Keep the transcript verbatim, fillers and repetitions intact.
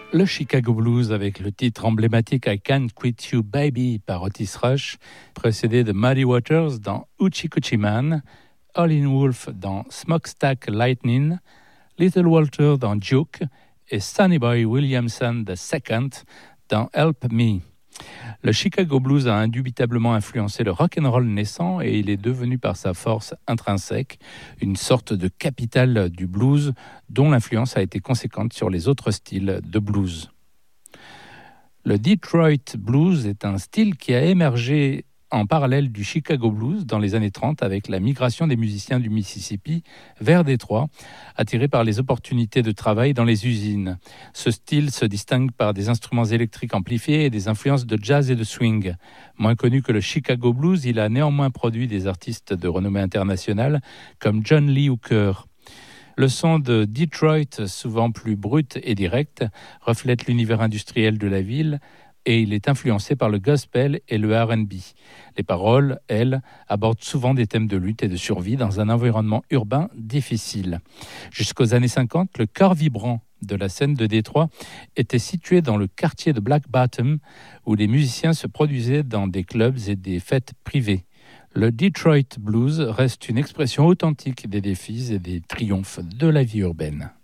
Le Chicago Blues avec le titre emblématique I Can't Quit You Baby par Otis Rush, précédé de Muddy Waters dans Hoochie Coochie Man, Howlin' Wolf dans Smokestack Lightning, Little Walter dans Juke et Sonny Boy Williamson the Second dans Help Me. Le Chicago Blues a indubitablement influencé le rock'n'roll naissant et il est devenu par sa force intrinsèque une sorte de capitale du blues dont l'influence a été conséquente sur les autres styles de blues. Le Detroit Blues est un style qui a émergé en parallèle du Chicago Blues dans les années trente avec la migration des musiciens du Mississippi vers Détroit, attirés par les opportunités de travail dans les usines. Ce style se distingue par des instruments électriques amplifiés et des influences de jazz et de swing. Moins connu que le Chicago Blues, il a néanmoins produit des artistes de renommée internationale comme John Lee Hooker. Le son de Detroit, souvent plus brut et direct, reflète l'univers industriel de la ville, et il est influencé par le gospel et le R and B. Les paroles, elles, abordent souvent des thèmes de lutte et de survie dans un environnement urbain difficile. Jusqu'aux années cinquante, le cœur vibrant de la scène de Détroit était situé dans le quartier de Black Bottom, où les musiciens se produisaient dans des clubs et des fêtes privées. Le Detroit Blues reste une expression authentique des défis et des triomphes de la vie urbaine.